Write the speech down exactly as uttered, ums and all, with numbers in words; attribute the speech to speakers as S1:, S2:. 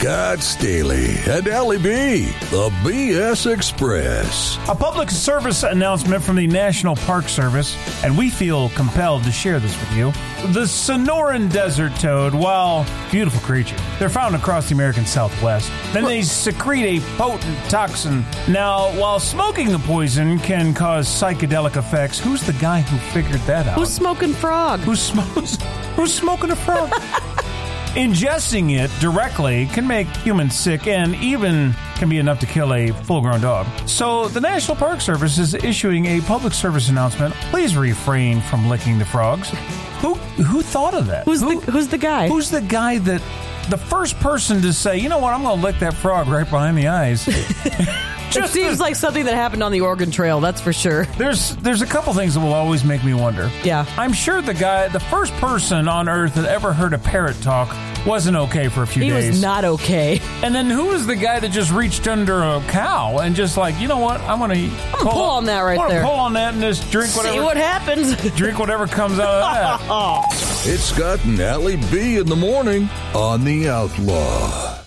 S1: Scott Staley and Allie B, the B S Express.
S2: A public service announcement from the National Park Service, and we feel compelled to share this with you. The Sonoran desert toad, while beautiful creature, they're found across the American Southwest. Then they secrete a potent toxin. Now, while smoking the poison can cause psychedelic effects, who's the guy who figured that out?
S3: Who's smoking frog?
S2: Who's, smokes, who's smoking a frog? Ingesting it directly can make humans sick and even can be enough to kill a full-grown dog. So the National Park Service is issuing a public service announcement. Please refrain from licking the frogs. Who who thought of that?
S3: Who's
S2: who,
S3: the Who's the guy?
S2: Who's the guy that the first person to say, you know what, I'm going to lick that frog right behind the eyes?
S3: It seems like something that happened on the Oregon Trail, that's for sure.
S2: There's there's a couple things that will always make me wonder.
S3: Yeah.
S2: I'm sure the guy, the first person on Earth that ever heard a parrot talk wasn't okay for a few
S3: he
S2: days.
S3: He was not okay.
S2: And then who was the guy that just reached under a cow and just like, you know what, I'm going to pull,
S3: pull on that right
S2: I'm
S3: there.
S2: pull on that and just drink whatever.
S3: See what happens.
S2: Drink whatever comes out of that.
S1: It's Scott and Allie B in the morning on The Outlaw.